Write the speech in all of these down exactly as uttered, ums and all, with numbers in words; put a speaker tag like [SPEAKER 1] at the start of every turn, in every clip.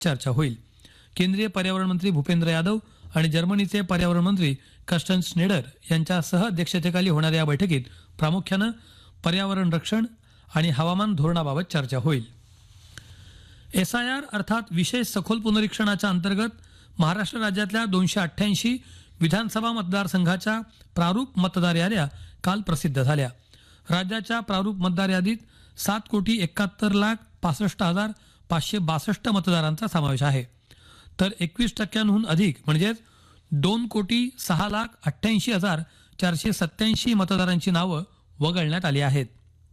[SPEAKER 1] चर्चा होईल. केंद्रीय पर्यावरण मंत्री भूपेंद्र यादव आणि जर्मनीचे पर्यावरण मंत्री कर्स्टन स्नेडर यांच्या सह अध्यक्षतेखाली होणाऱ्या या बैठकीत प्रामुख्यानं पर्यावरण रक्षण आणि हवामान धोरणाबाबत चर्चा होईल. एस आय आर अर्थात विशेष सखोल पुनरीक्षणाच्या अंतर्गत महाराष्ट्र राज्यातल्या दोनशे अठ्ठ्याऐंशी विधानसभा मतदारसंघाच्या प्रारूप मतदार याद्या काल प्रसिद्ध झाल्या. राज्याच्या प्रारूप मतदार यादीत सात कोटी एकाहत्तर लाख पासष्ट हजार पाचशे बासष्ट मतदारांचा समावेश आहे. तर एकवीस टक्क्यांहून अधिक म्हणजेच दोन कोटी सहा लाख अठ्ठ्याऐंशी हजार चारशे सत्याऐंशी मतदारांची नावं वगळण्यात आली आहेत.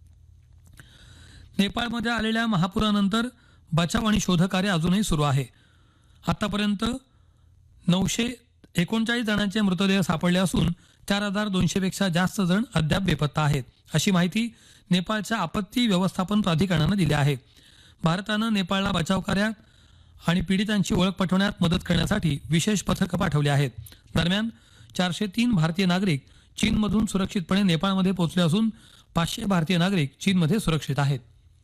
[SPEAKER 1] नेपाळमध्ये आलेल्या महापुरानंतर बचाव आणि शोधकार्य अजूनही सुरू आहे. आतापर्यंत नऊशे एकोणचाळीस जणांचे मृतदेह सापडले असून चार हजार दोनशेपेक्षा जास्त जण अद्याप बेपत्ता आहेत, अशी माहिती नेपाळच्या आपत्ती व्यवस्थापन प्राधिकरणानं दिली आहे. भारतानं नेपाळला बचाव कार्यात आणि पीडितांची ओळख पटवण्यात मदत करण्यासाठी विशेष पथकं पाठवली आहेत. दरम्यान चारशे तीन भारतीय नागरिक चीनमधून सुरक्षितपणे नेपाळमध्ये पोहोचले असून पाचशे भारतीय नागरिक चीनमध्ये सुरक्षित आहेत.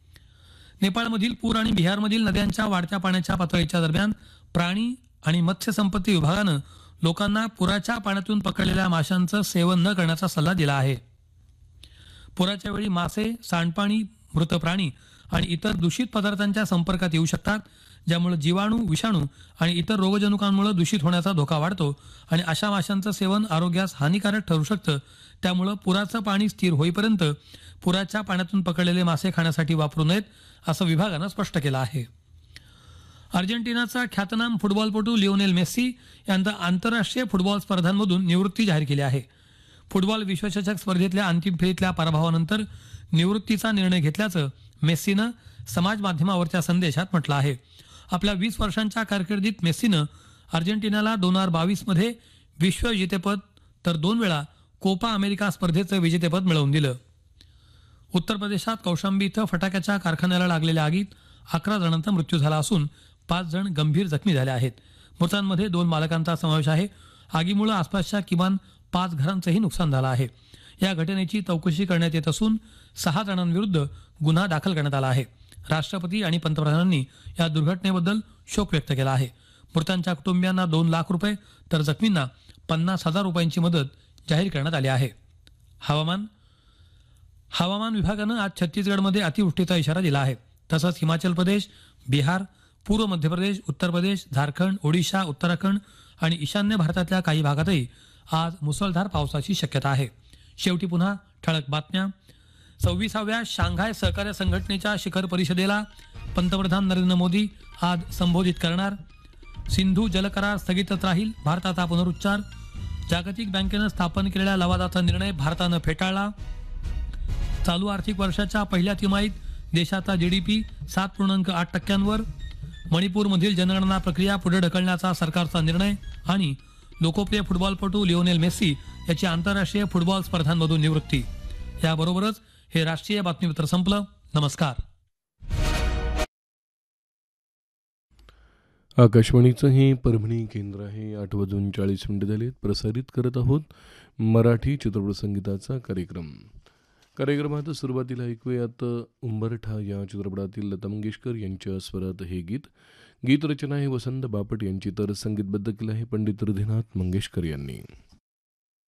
[SPEAKER 1] नेपाळमधील पूर आणि बिहारमधील नद्यांच्या वाढत्या पाण्याच्या पातळीच्या दरम्यान प्राणी आणि मत्स्यसंपत्ती विभागानं लोकांना पुराच्या पाण्यातून पकडलेल्या माशांचं सेवन न करण्याचा सल्ला दिला आहे. पुराच्या वेळी मासे, सांडपाणी, मृत प्राणी आणि इतर दूषित पदार्थांच्या संपर्कात येऊ शकतात, ज्यामुळे जीवाणू, विषाणू आणि इतर रोगजनुकांमुळे दूषित होण्याचा धोका वाढतो आणि अशा माशांचं सेवन आरोग्यास हानिकारक ठरू शकतं. त्यामुळे पुराचं पाणी स्थिर होईपर्यंत पुराच्या पाण्यातून पकडलेले मासे खाण्यासाठी वापरू नयेत, असं विभागानं स्पष्ट केलं आहे. अर्जेंटिनाचा ख्यातनाम फुटबॉलपटू लिओनेल मेस्सी यांचा आंतरराष्ट्रीय फुटबॉल स्पर्धांमधून निवृत्ती जाहीर केली आहे. फुटबॉल विश्वचषक स्पर्धेतल्या अंतिम फेरीतल्या पराभवानंतर निवृत्तीचा निर्णय घेतल्याचं मेस्सीनं समाज माध्यमावरच्या संदेशात म्हटलं आहे. आपल्या वीस वर्षांच्या कारकिर्दीत मेस्सीनं अर्जेंटिनाला दोन हजार बावीसमध्ये विश्व विजेतेपद तर दोन वेळा कोपा अमेरिका स्पर्धेचं विजेतेपद मिळवून दिलं. उत्तर प्रदेशात कौशांबी इथं फटाक्याच्या कारखान्याला लागलेल्या आगीत अकरा जणांचा मृत्यू झाला असून पाच जण गंभीर जखमी झाले आहेत. मृतांमध्ये दोन मालकांचा समावेश आहे. आगीमुळे आसपासच्या किमान पाच घरांचंही नुकसान झालं आहे. या घटनेची चौकशी करण्यात येत असून सहा जणांविरुद्ध गुन्हा दाखल करण्यात आला आहे. राष्ट्रपती आणि पंतप्रधानांनी या दुर्घटनेबद्दल शोक व्यक्त केला आहे. मृतांच्या कुटुंबियांना दोन लाख रुपये तर जखमींना पन्नास हजार रुपयांची मदत जाहीर करण्यात आली आहे. हवामान हवामान विभागानं आज छत्तीसगडमध्ये अतिवृष्टीचा इशारा दिला आहे. तसंच हिमाचल प्रदेश, बिहार, पूर्व मध्य प्रदेश, उत्तर प्रदेश, झारखंड, ओडिशा, उत्तराखंड आणि ईशान्य भारतातल्या काही भागातही आज मुसळधार पावसाची शक्यता आहे. शेवटी पुन्हा ठळक बातम्या. सव्वीसाव्या शांघाय सहकार्य संघटनेच्या शिखर परिषदेला पंतप्रधान नरेंद्र मोदी आज संबोधित करणार. सिंधू जलकरार स्थगितच राहील, भारताचा पुनरुच्चार. जागतिक बँकेनं स्थापन केलेल्या लवादाचा निर्णय भारतानं फेटाळला. चालू आर्थिक वर्षाच्या पहिल्या तिमाहीत देशाचा जीडीपी सात पूर्णांक आठ टक्क्यांवर. मणिपूरमधील जनगणना प्रक्रिया पुढे ढकलण्याचा सरकारचा निर्णय. आणि लोकप्रिय फुटबॉलपटू लिओनेल मेस्सी याची आंतरराष्ट्रीय फुटबॉल स्पर्धांमधून निवृत्ती. याबरोबरच हे राष्ट्रीय बातमीपत्र संपलं. नमस्कार.
[SPEAKER 2] आकाशवाणीचं हे परभणी केंद्र आहे. आठ वाजून चाळीस मिनिटं झालीत. प्रसारित करत आहोत मराठी चित्रपट संगीताचा कार्यक्रम. कार्यक्रमात सुरुवातीला ऐकूयात उंबरठा या चित्रपटातील लता मंगेशकर यांच्या स्वरात हे गीत. गीतरचना आहे वसंत बापट यांची, तर संगीतबद्ध केलं आहे पंडित हृदयनाथ मंगेशकर यांनी.